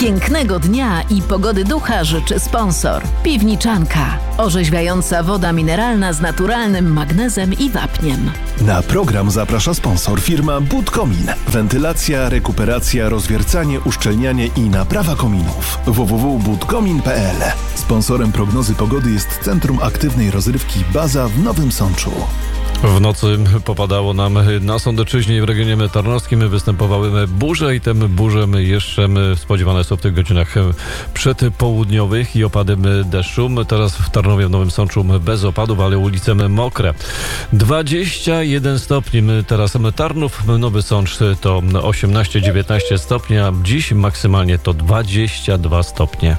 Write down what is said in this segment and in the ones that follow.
Pięknego dnia i pogody ducha życzy sponsor. Piwniczanka. Orzeźwiająca woda mineralna z naturalnym magnezem i wapniem. Na program zaprasza sponsor firma Budkomin. Wentylacja, rekuperacja, rozwiercanie, uszczelnianie i naprawa kominów. www.budkomin.pl. Sponsorem prognozy pogody jest Centrum Aktywnej Rozrywki Baza w Nowym Sączu. W nocy popadało nam na Sądeczyźnie i w regionie tarnowskim występowały burze i te burze jeszcze spodziewane są w tych godzinach przedpołudniowych i opady deszczu. Teraz w Tarnowie, w Nowym Sączu bez opadów, ale ulice mokre. 21 stopni. Teraz Tarnów, Nowy Sącz to 18-19 stopni, a dziś maksymalnie to 22 stopnie.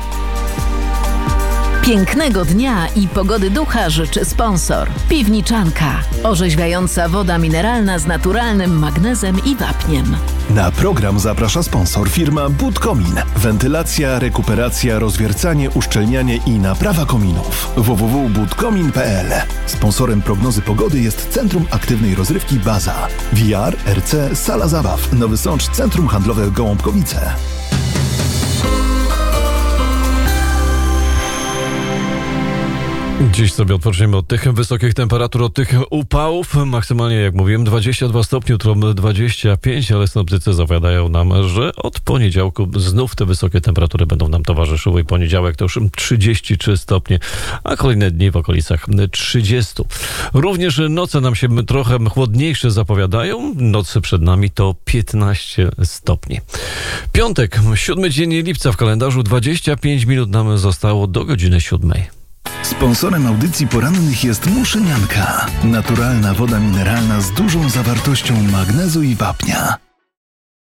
Pięknego dnia i pogody ducha życzy sponsor. Piwniczanka. Orzeźwiająca woda mineralna z naturalnym magnezem i wapniem. Na program zaprasza sponsor firma Budkomin. Wentylacja, rekuperacja, rozwiercanie, uszczelnianie i naprawa kominów. www.budkomin.pl. Sponsorem prognozy pogody jest Centrum Aktywnej Rozrywki Baza. VR, RC, Sala Zabaw. Nowy Sącz, Centrum Handlowe Gołąbkowice. Dziś sobie odpoczniemy od tych wysokich temperatur, od tych upałów. Maksymalnie, jak mówiłem, 22 stopni, jutro 25, ale synoptycy zapowiadają nam, że od poniedziałku znów te wysokie temperatury będą nam towarzyszyły. Poniedziałek to już 33 stopnie, a kolejne dni w okolicach 30. Również noce nam się trochę chłodniejsze zapowiadają. Nocy przed nami to 15 stopni. Piątek, 7 dzień lipca w kalendarzu, 25 minut nam zostało do godziny 7. Sponsorem audycji porannych jest Muszynianka. Naturalna woda mineralna z dużą zawartością magnezu i wapnia.